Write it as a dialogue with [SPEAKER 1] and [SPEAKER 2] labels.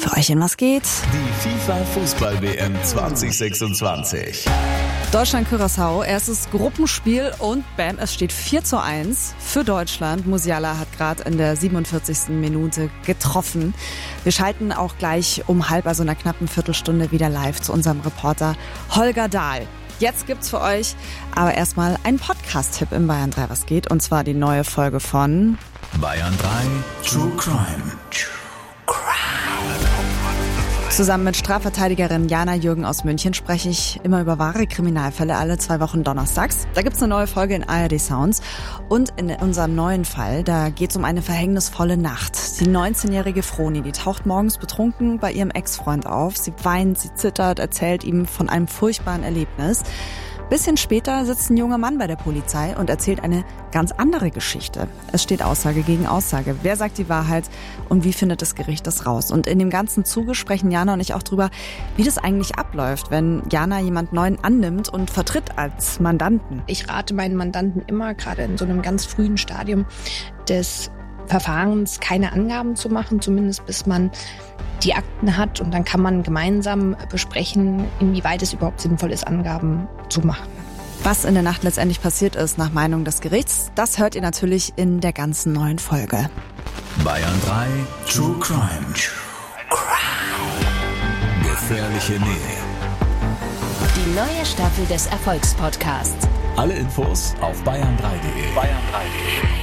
[SPEAKER 1] Für euch in was geht?
[SPEAKER 2] Die FIFA-Fußball-WM 2026.
[SPEAKER 1] Deutschland-Curaçao, erstes Gruppenspiel und bam, es steht 4:1 für Deutschland. Musiala hat gerade in der 47. Minute getroffen. Wir schalten auch gleich um halb, also in einer knappen Viertelstunde, wieder live zu unserem Reporter Holger Dahl. Jetzt gibt's für euch aber erstmal einen Podcast-Tipp im Bayern 3 was geht, und zwar die neue Folge von
[SPEAKER 2] Bayern 3 True Crime.
[SPEAKER 1] Zusammen mit Strafverteidigerin Jana Jürgen aus München spreche ich immer über wahre Kriminalfälle alle 2 Wochen donnerstags. Da gibt's eine neue Folge in ARD Sounds. Und in unserem neuen Fall, da geht's um eine verhängnisvolle Nacht. Die 19-jährige Froni, die taucht morgens betrunken bei ihrem Ex-Freund auf. Sie weint, sie zittert, erzählt ihm von einem furchtbaren Erlebnis. Bisschen später sitzt ein junger Mann bei der Polizei und erzählt eine ganz andere Geschichte. Es steht Aussage gegen Aussage. Wer sagt die Wahrheit und wie findet das Gericht das raus? Und in dem ganzen Zuge sprechen Jana und ich auch drüber, wie das eigentlich abläuft, wenn Jana jemand Neuen annimmt und vertritt als Mandanten.
[SPEAKER 3] Ich rate meinen Mandanten immer, gerade in so einem ganz frühen Stadium des Verfahrens, keine Angaben zu machen, zumindest bis man die Akten hat, und dann kann man gemeinsam besprechen, inwieweit es überhaupt sinnvoll ist, Angaben zu machen.
[SPEAKER 1] Was in der Nacht letztendlich passiert ist, nach Meinung des Gerichts, das hört ihr natürlich in der ganzen neuen Folge.
[SPEAKER 2] Bayern 3 True Crime. Gefährliche Nähe.
[SPEAKER 4] Die neue Staffel des Erfolgspodcasts.
[SPEAKER 2] Alle Infos auf bayern3.de.